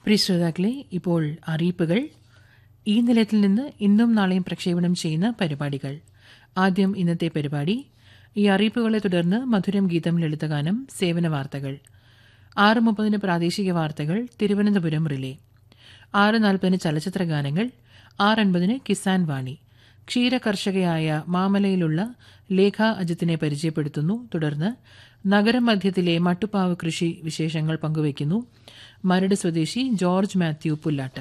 പ്രിയ ശ്രോതാക്കളെ, ഇപ്പോൾ അറിയിപ്പുകൾ. ഈ നിലയത്തിൽ നിന്ന് ഇന്നും നാളെയും പ്രക്ഷേപണം ചെയ്യുന്ന പരിപാടികൾ. ആദ്യം ഇന്നത്തെ പരിപാടി. ഈ അറിയിപ്പുകളെ തുടർന്ന് മധുരം ഗീതം, ലളിതഗാനം, സേവന വാർത്തകൾ. 6:30 പ്രാദേശിക വാർത്തകൾ, തിരുവനന്തപുരം റിലേ. 6:40 ചലച്ചിത്ര ഗാനങ്ങൾ. 6:50 കിസാൻ വാണി. ക്ഷീരകർഷകയായ മാമലയിലുള്ള ലേഖ അജിത്തിനെ പരിചയപ്പെടുത്തുന്നു. തുടർന്ന് നഗരമധ്യത്തിലെ മട്ടുപ്പാവ് കൃഷി വിശേഷങ്ങൾ പങ്കുവയ്ക്കുന്നു മരട് സ്വദേശി ജോർജ് മാത്യു പുല്ലാട്ട്.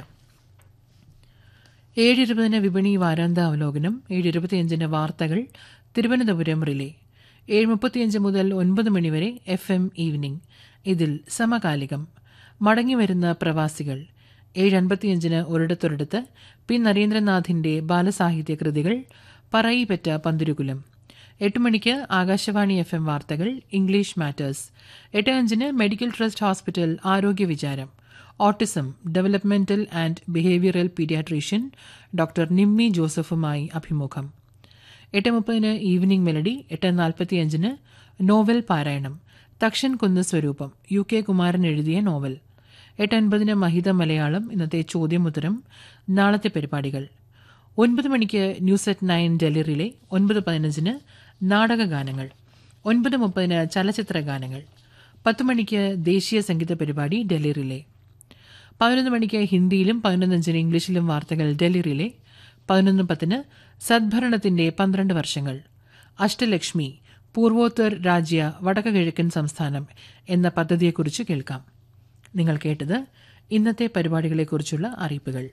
7:20 വിപണി വാരാന്ത അവലോകനം. 7:25 വാർത്തകൾ, തിരുവനന്തപുരം റിലേ. 7:35 മുതൽ 9 മണിവരെ FM ഈവനിംഗ്. ഇതിൽ സമകാലികം, മടങ്ങിവരുന്ന പ്രവാസികൾ. 7:55 ഒരിടത്തൊരിടത്ത് പി നരേന്ദ്രനാഥിന്റെ ബാലസാഹിത്യ കൃതികൾ, പറയിപ്പറ്റ പന്തിരുകുലം. 8 മണിക്ക് ആകാശവാണി FM വാർത്തകൾ, English matters. 8:05 medical trust hospital ആരോഗ്യ വിചാരം. Autism, developmental and behavioural paediatrician doctor Nimmi ജോസഫുമായി അഭിമുഖം. 8:30 ഈവനിംഗ് മെലഡി. 8:45 നോവൽ പാരായണം. തക്ഷൻ കുന്ന് സ്വരൂപം, UK കുമാരൻ എഴുതിയ നോവൽ. 8:50 മഹിത മലയാളം. ഇന്നത്തെ ചോദ്യമുത്തരം, നാളത്തെ പരിപാടികൾ. 9 മണിക്ക് ന്യൂസ് അറ്റ് 9 ഡൽഹി റിലേ. 9:15 നാടകഗാനങ്ങൾ. 9:30 ചലച്ചിത്ര ഗാനങ്ങൾ. 10 മണിക്ക് ദേശീയ സംഗീത പരിപാടി ഡൽഹി റിലേ. 11 മണിക്ക് ഹിന്ദിയിലും 11:05 ഇംഗ്ലീഷിലും വാർത്തകൾ ഡൽഹി റിലേ. 11:10 സദ്ഭരണത്തിന്റെ 12 വർഷങ്ങൾ. അഷ്ടലക്ഷ്മി പൂർവോത്തർ രാജ്യ വടക്ക് കിഴക്കൻ സംസ്ഥാനം എന്ന പദ്ധതിയെക്കുറിച്ച് കേൾക്കാം. നിങ്ങൾ കേട്ടത് ഇന്നത്തെ പരിപാടികളെക്കുറിച്ചുള്ള അറിയിപ്പുകൾ.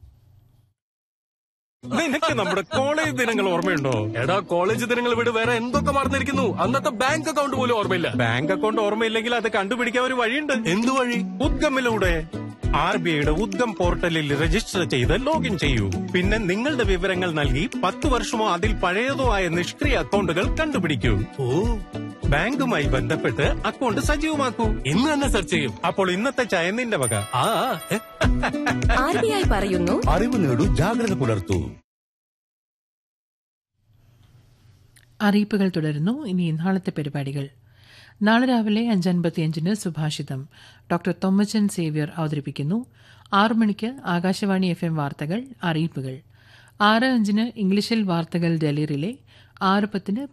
നിനക്ക് നമ്മുടെ കോളേജ് ദിനങ്ങൾ ഓർമ്മയുണ്ടോ? എടാ, കോളേജ് ദിനങ്ങൾ വിട്, വേറെ എന്തൊക്കെ മറന്നിരിക്കുന്നു. അന്നത്തെ ബാങ്ക് അക്കൗണ്ട് പോലും ഓർമ്മയില്ല. ബാങ്ക് അക്കൗണ്ട് ഓർമ്മയില്ലെങ്കിൽ അത് കണ്ടുപിടിക്കാൻ ഒരു വഴിയുണ്ട്. എന്തു വഴി? ഉദ്ഗമിലൂടെ RBIയുടെ ഉദ്ഗം പോർട്ടലിൽ രജിസ്റ്റർ ചെയ്ത് ലോഗിൻ ചെയ്യൂ. പിന്നെ നിങ്ങളുടെ വിവരങ്ങൾ നൽകി 10 വർഷമോ അതിൽ പഴയതോ ആയ നിഷ്ക്രിയ അക്കൗണ്ടുകൾ കണ്ടുപിടിക്കൂ. ബാങ്കുമായി ബന്ധപ്പെട്ട് അക്കൗണ്ട് സജീവമാക്കൂ. ഇന്ന് തന്നെ സെർച്ച് ചെയ്യും. അപ്പോൾ ഇന്നത്തെ ചായ നിന്റെ വക. RBI പറയുന്നു, അറിവ് നേടൂ, ജാഗ്രത പുലർത്തൂ. അറിയിപ്പുകൾ തുടരുന്നു. ഇനി നാളത്തെ പരിപാടികൾ. നാളെ രാവിലെ 5:55 സുഭാഷിതം ഡോക്ടർ തൊമ്മച്ചൻ സേവ്യർ അവതരിപ്പിക്കുന്നു. 6 മണിക്ക് ആകാശവാണി FM വാർത്തകൾ, അറിയിപ്പുകൾ. 6:05 ഇംഗ്ലീഷിൽ വാർത്തകൾ ഡൽഹി റിലേ. 6:10